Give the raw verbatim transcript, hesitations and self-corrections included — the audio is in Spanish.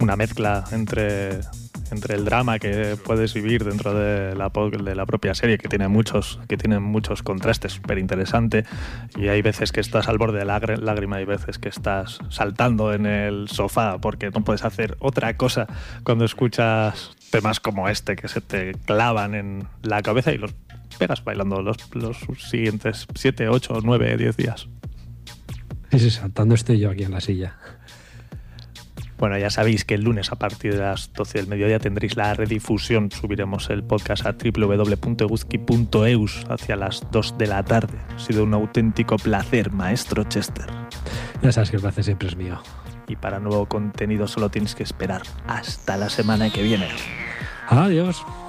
una mezcla entre, entre el drama que puedes vivir dentro de la, de la propia serie, que tiene muchos, que tiene muchos contrastes, súper interesante, y hay veces que estás al borde de la lágrima, hay veces que estás saltando en el sofá porque no puedes hacer otra cosa cuando escuchas temas como este que se te clavan en la cabeza y los pegas bailando los, los siguientes siete, ocho, nueve, diez días. Sí, sí, saltando estoy yo aquí en la silla. Bueno, ya sabéis que el lunes a partir de las doce del mediodía tendréis la redifusión. Subiremos el podcast a doble u doble u doble u punto eguzki punto eus hacia las dos de la tarde. Ha sido un auténtico placer, maestro Chester. Ya sabes que el placer siempre es mío. Y para nuevo contenido solo tienes que esperar hasta la semana que viene. Adiós.